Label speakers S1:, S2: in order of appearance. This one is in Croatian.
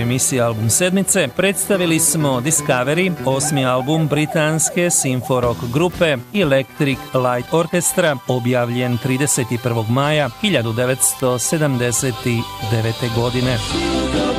S1: emisiji Album sedmice predstavili smo Discovery, 8. album britanske simfo rock grupe Electric Light Orchestra, objavljen 31. maja 1979. godine.